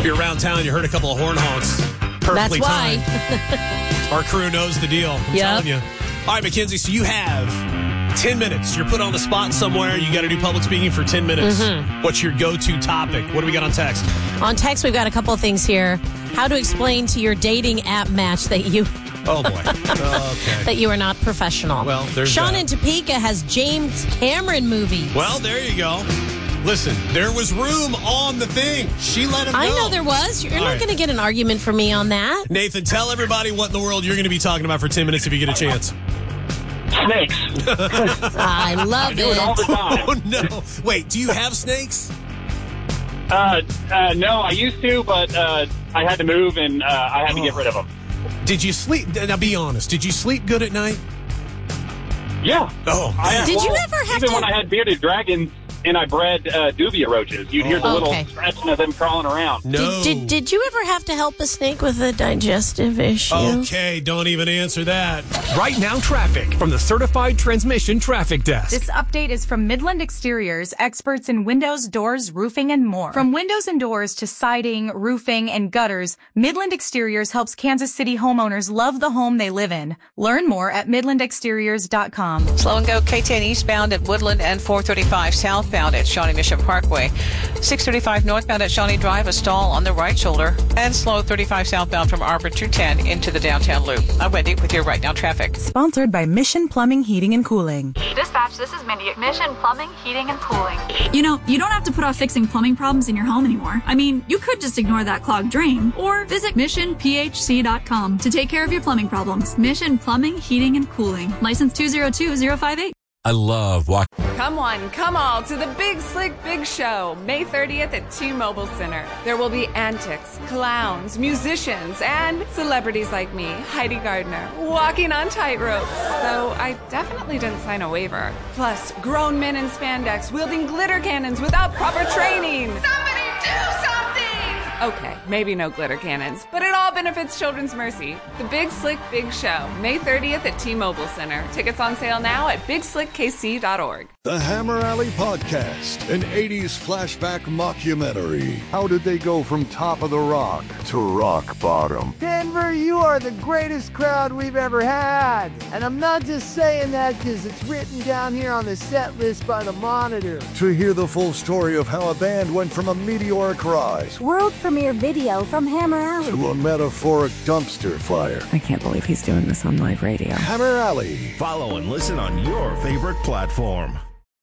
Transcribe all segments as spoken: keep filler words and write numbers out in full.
you're around town, you heard a couple of horn honks. Perfectly That's why. timed. Our crew knows the deal. I'm yep. telling you. All right, Mackenzie, so you have ten minutes. You're put on the spot somewhere. You got to do public speaking for ten minutes. Mm-hmm. What's your go-to topic? What do we got on text? On text, we've got a couple of things here. How to explain to your dating app match that you... Oh, boy. Okay. that you are not professional. Well, there's Sean that. in Topeka has James Cameron movies. Well, there you go. Listen, there was room on the thing. She let him go. I know there was. You're All not right. going to get an argument from me on that. Nathan, tell everybody what in the world you're going to be talking about for ten minutes if you get a chance. Snakes. I love I do it all the time. Oh, no. Wait, do you have snakes? Uh, uh, no, I used to, but uh, I had to move and uh, I had to get rid of them. Did you sleep? Now, be honest. Did you sleep good at night? Yeah. Oh, I, Did well, you ever have even to- when I had bearded dragons and I bred uh, dubia roaches, you'd hear the Oh. little Okay. scratching of them crawling around. No. Did, did did you ever have to help a snake with a digestive issue? Okay, don't even answer that. Right now, traffic from the Certified Transmission Traffic Desk. This update is from Midland Exteriors, experts in windows, doors, roofing, and more. From windows and doors to siding, roofing, and gutters, Midland Exteriors helps Kansas City homeowners love the home they live in. Learn more at midland exteriors dot com. Slow and go K ten eastbound at Woodland and four thirty-five southbound at Shawnee Mission Parkway. six thirty-five northbound at Shawnee Drive, a stall on the right shoulder. And slow thirty-five southbound from Arbor two ten into the downtown loop. I'm Wendy with your Right Now traffic. Sponsored by Mission Plumbing, Heating, and Cooling. Dispatch, this is Mindy at Mission Plumbing, Heating, and Cooling. You know, you don't have to put off fixing plumbing problems in your home anymore. I mean, you could just ignore that clogged drain or visit mission p h c dot com to take care of your plumbing problems. Mission Plumbing, Heating, and Cooling. License two zero two zero five eight. I love walking. Come one, come all to the Big Slick Big Show, May thirtieth at T-Mobile Center. There will be antics, clowns, musicians, and celebrities like me, Heidi Gardner, walking on tightropes. Though I definitely didn't sign a waiver. Plus, grown men in spandex wielding glitter cannons without proper training. Somebody do something! Okay, maybe no glitter cannons, but it all benefits Children's Mercy. The Big Slick Big Show, May thirtieth at T-Mobile Center. Tickets on sale now at big slick k c dot org. The Hammer Alley Podcast, an eighties flashback mockumentary. How did they go from top of the rock to rock bottom? Denver, you are the greatest crowd we've ever had. And I'm not just saying that because it's written down here on the set list by the Monitor. To hear the full story of how a band went from a meteoric rise World premiere video from Hammer Alley to a metaphoric dumpster fire. I can't believe he's doing this on live radio. Hammer Alley. Follow and listen on your favorite platform.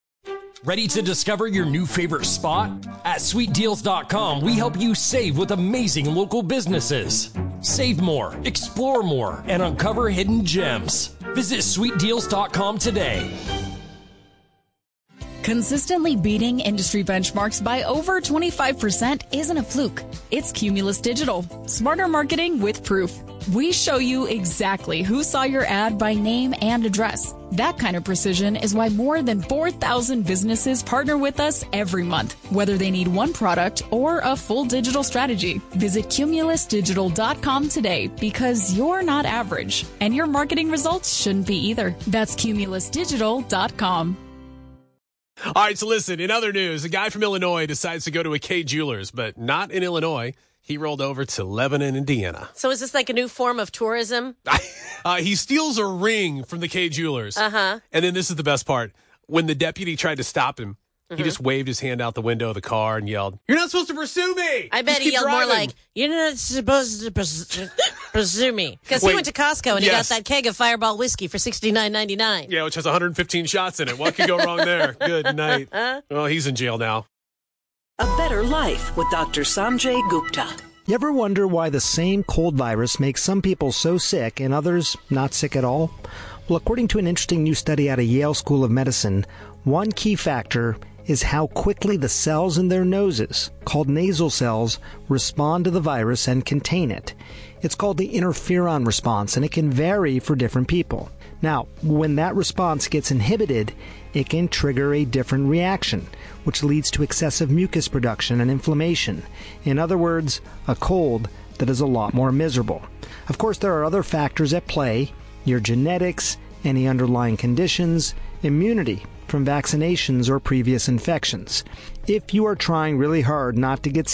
Ready to discover your new favorite spot? At sweet deals dot com, we help you save with amazing local businesses. Save more, explore more, and uncover hidden gems. Visit sweet deals dot com today. Consistently beating industry benchmarks by over twenty-five percent isn't a fluke. It's Cumulus Digital. Smarter marketing with proof. We show you exactly who saw your ad by name and address. That kind of precision is why more than four thousand businesses partner with us every month, whether they need one product or a full digital strategy. Visit cumulus digital dot com today because you're not average, and your marketing results shouldn't be either. That's cumulus digital dot com. All right, so listen, in other news, a guy from Illinois decides to go to a Kay Jewelers, but not in Illinois. He rolled over to Lebanon, Indiana. So is this like a new form of tourism? uh, he steals a ring from the Kay Jewelers. Uh-huh. And then this is the best part. When the deputy tried to stop him, mm-hmm. he just waved his hand out the window of the car and yelled, "You're not supposed to pursue me!" I bet just he keep yelled driving. more like, "You're not supposed to pers- pursue me." Because he Wait, went to Costco and yes. he got that keg of Fireball whiskey for sixty-nine ninety-nine. Yeah, which has one hundred fifteen shots in it. What could go wrong there? Good night. Well, he's in jail now. A Better Life with Doctor Sanjay Gupta. You ever wonder why the same cold virus makes some people so sick and others not sick at all? Well, according to an interesting new study out of Yale School of Medicine, one key factor is how quickly the cells in their noses, called nasal cells, respond to the virus and contain it. It's called the interferon response, and it can vary for different people. Now, when that response gets inhibited, it can trigger a different reaction, which leads to excessive mucus production and inflammation. In other words, a cold that is a lot more miserable. Of course, there are other factors at play: your genetics, any underlying conditions, immunity from vaccinations or previous infections. If you are trying really hard not to get